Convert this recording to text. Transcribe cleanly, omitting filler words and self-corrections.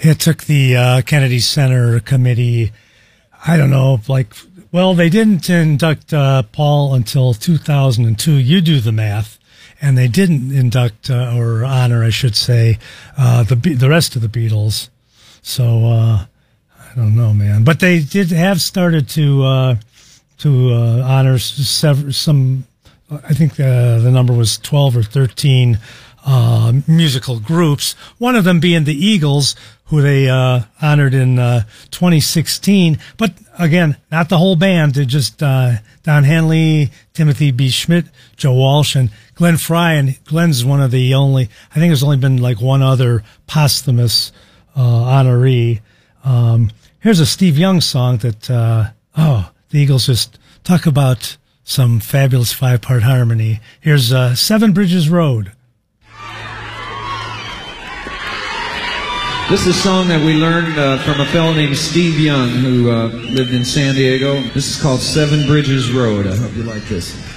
It took the Kennedy Center Committee, I don't know, they didn't induct Paul until 2002. You do the math. And they didn't induct or honor, I should say, the rest of the Beatles. So I don't know, man. But they did have started to honor some. I think the number was 12 or 13 musical groups. One of them being the Eagles, who they honored in 2016. But again, not the whole band. They're just Don Henley, Timothy B. Schmidt, Joe Walsh, and Glenn Frey. And Glenn's one of the only. I think there's only been one other posthumous honoree. Here's a Steve Young song that the Eagles just talk about some fabulous 5-part harmony. Here's Seven Bridges Road. This is a song that we learned from a fellow named Steve Young who lived in San Diego. This is called Seven Bridges Road. I hope you like this.